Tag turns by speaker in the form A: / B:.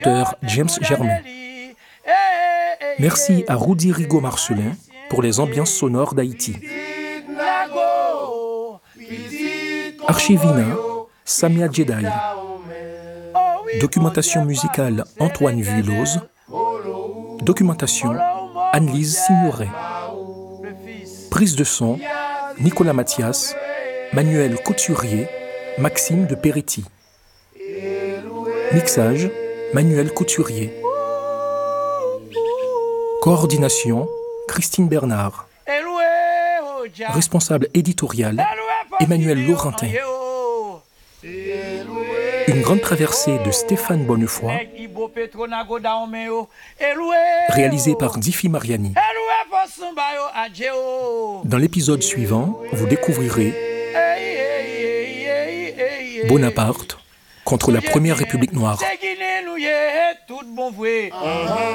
A: James Germain. Merci à Rudy Rigaud-Marcelin pour les ambiances sonores d'Haïti. Archivina, Samia Djedai. Documentation musicale, Antoine Vuilloz. Documentation, Anne-Lise Signoret. Prise de son, Nicolas Mathias, Manuel Couturier, Maxime de Peretti. Mixage, Manuel Couturier. Coordination, Christine Bernard. Responsable éditorial, Emmanuel Laurentin. Une grande traversée de Stéphane Bonnefoy, réalisée par Diffie Mariani. Dans l'épisode suivant, vous découvrirez Bonaparte contre la Première République noire.